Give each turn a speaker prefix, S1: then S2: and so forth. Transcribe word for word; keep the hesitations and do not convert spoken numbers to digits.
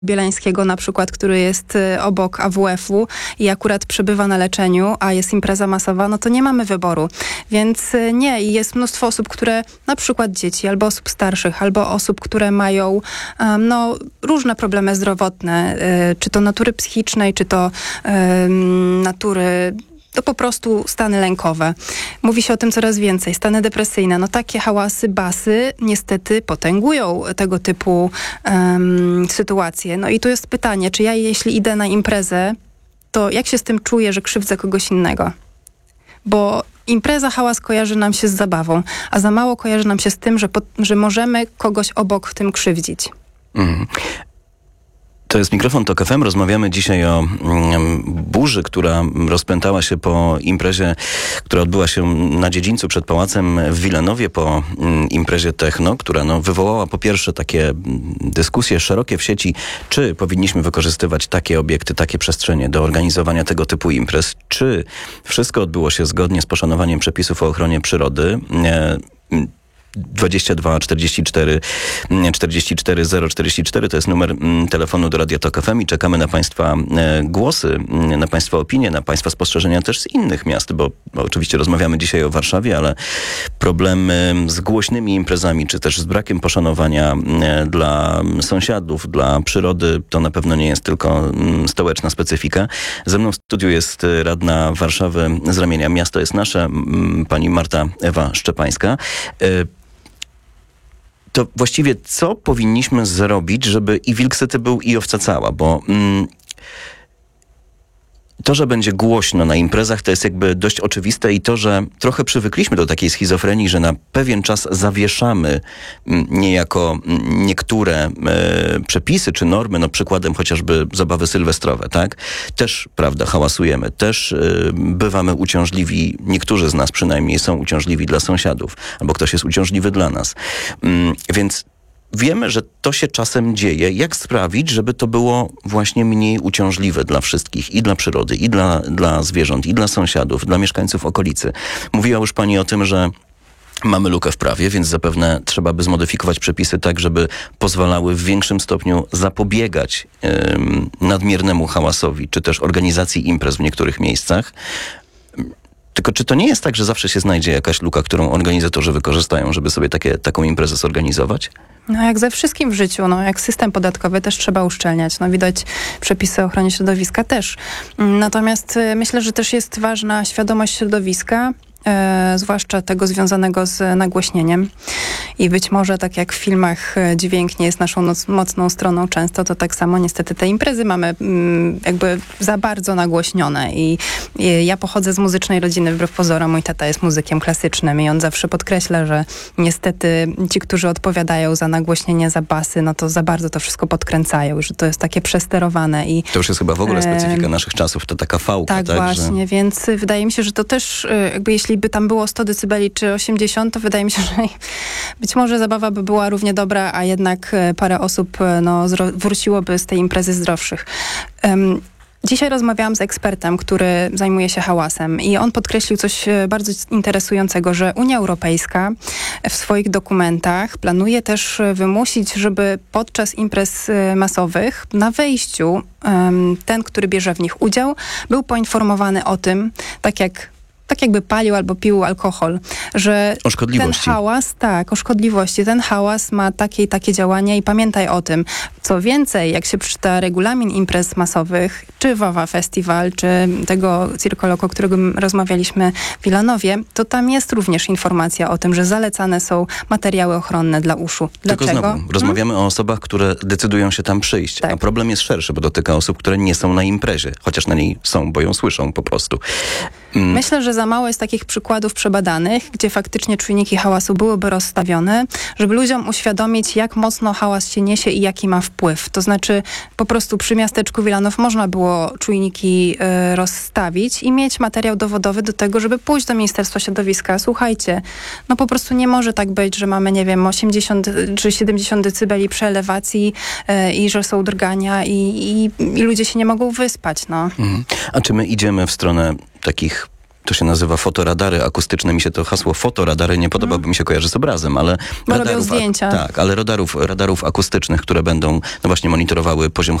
S1: Bielańskiego na przykład, który jest obok A W F-u i akurat przebywa na leczeniu, a jest impreza masowa, no to nie mamy wyboru. Więc nie, i jest mnóstwo osób, które, na przykład dzieci, albo osób starszych, albo osób, które mają um, no, różne problemy zdrowotne, y, czy to natury psychicznej, czy to y, natury... To po prostu stany lękowe. Mówi się o tym coraz więcej. Stany depresyjne. No takie hałasy, basy niestety potęgują tego typu um, sytuacje. No i tu jest pytanie, czy ja jeśli idę na imprezę, to jak się z tym czuję, że krzywdzę kogoś innego? Bo impreza, hałas kojarzy nam się z zabawą, a za mało kojarzy nam się z tym, że, po, że możemy kogoś obok w tym krzywdzić. Mhm.
S2: To jest Mikrofon Tok F M. Rozmawiamy dzisiaj o mm, burzy, która rozpętała się po imprezie, która odbyła się na dziedzińcu przed pałacem w Wilanowie, po mm, imprezie techno, która no, wywołała po pierwsze takie dyskusje szerokie w sieci, czy powinniśmy wykorzystywać takie obiekty, takie przestrzenie do organizowania tego typu imprez, czy wszystko odbyło się zgodnie z poszanowaniem przepisów o ochronie przyrody. E, dwadzieścia dwa czterdzieści cztery czterdzieści cztery zero czterdzieści cztery to jest numer telefonu do Radia Tok F M i czekamy na Państwa głosy, na Państwa opinie, na Państwa spostrzeżenia też z innych miast, bo, bo oczywiście rozmawiamy dzisiaj o Warszawie, ale problemy z głośnymi imprezami, czy też z brakiem poszanowania dla sąsiadów, dla przyrody, to na pewno nie jest tylko stołeczna specyfika. Ze mną w studiu jest radna Warszawy z ramienia Miasto jest Nasze, pani Marta Ewa Szczepańska. To właściwie co powinniśmy zrobić, żeby i wilk syty był, i owca cała? Bo mm, to, że będzie głośno na imprezach, to jest jakby dość oczywiste i to, że trochę przywykliśmy do takiej schizofrenii, że na pewien czas zawieszamy m, niejako m, niektóre e, przepisy czy normy, no przykładem chociażby zabawy sylwestrowe, tak? Też, prawda, hałasujemy, też e, bywamy uciążliwi, niektórzy z nas przynajmniej są uciążliwi dla sąsiadów, albo ktoś jest uciążliwy dla nas. Mm, więc wiemy, że to się czasem dzieje. Jak sprawić, żeby to było właśnie mniej uciążliwe dla wszystkich, i dla przyrody, i dla, dla zwierząt, i dla sąsiadów, dla mieszkańców okolicy? Mówiła już pani o tym, że mamy lukę w prawie, więc zapewne trzeba by zmodyfikować przepisy tak, żeby pozwalały w większym stopniu zapobiegać ym, nadmiernemu hałasowi, czy też organizacji imprez w niektórych miejscach. Tylko czy to nie jest tak, że zawsze się znajdzie jakaś luka, którą organizatorzy wykorzystają, żeby sobie takie, taką imprezę zorganizować?
S1: No jak ze wszystkim w życiu, no jak system podatkowy też trzeba uszczelniać. No widać przepisy o ochronie środowiska też. Natomiast myślę, że też jest ważna świadomość środowiska, E, zwłaszcza tego związanego z nagłośnieniem. I być może tak jak w filmach dźwięk nie jest naszą noc, mocną stroną często, to tak samo niestety te imprezy mamy mm, jakby za bardzo nagłośnione. I, I ja pochodzę z muzycznej rodziny, wbrew pozorom. Mój tata jest muzykiem klasycznym i on zawsze podkreśla, że niestety ci, którzy odpowiadają za nagłośnienie, za basy, no to za bardzo to wszystko podkręcają, że to jest takie przesterowane. I
S2: to już jest chyba w ogóle specyfika e, naszych czasów, to taka fałka,
S1: tak? Tak właśnie, że... więc wydaje mi się, że to też jakby jeśli by tam było sto decybeli czy osiemdziesiąt, to wydaje mi się, że być może zabawa by była równie dobra, a jednak parę osób no, zro- wróciłoby z tej imprezy zdrowszych. Um, Dzisiaj rozmawiałam z ekspertem, który zajmuje się hałasem i on podkreślił coś bardzo interesującego, że Unia Europejska w swoich dokumentach planuje też wymusić, żeby podczas imprez masowych na wejściu um, ten, który bierze w nich udział, był poinformowany o tym, tak jak tak jakby palił albo pił alkohol, że
S2: o szkodliwości.
S1: Ten hałas, tak, o szkodliwości. Ten hałas ma takie i takie działania i pamiętaj o tym. Co więcej, jak się przeczyta regulamin imprez masowych, czy Wawa Festival, czy tego Circo, o którym rozmawialiśmy w Wilanowie, to tam jest również informacja o tym, że zalecane są materiały ochronne dla uszu. Dlaczego?
S2: Tylko znowu, rozmawiamy hmm? o osobach, które decydują się tam przyjść, tak. A problem jest szerszy, bo dotyka osób, które nie są na imprezie, chociaż na niej są, bo ją słyszą po prostu.
S1: Mm. Myślę, że za mało jest takich przykładów przebadanych, gdzie faktycznie czujniki hałasu byłyby rozstawione, żeby ludziom uświadomić, jak mocno hałas się niesie i jaki ma wpływ. To znaczy po prostu przy miasteczku Wilanów można było czujniki y, rozstawić i mieć materiał dowodowy do tego, żeby pójść do Ministerstwa Środowiska. Słuchajcie, no po prostu nie może tak być, że mamy, nie wiem, osiemdziesiąt czy siedemdziesiąt decybeli przy elewacji y, i że są drgania i, i, i ludzie się nie mogą wyspać. No.
S2: Mhm. A czy my idziemy w stronę takich To się nazywa fotoradary akustyczne. Mi się to hasło fotoradary nie podoba, bo mi się kojarzy z obrazem, ale
S1: Bo robią
S2: radarów,
S1: zdjęcia.
S2: tak, ale radarów, radarów akustycznych, które będą no właśnie monitorowały poziom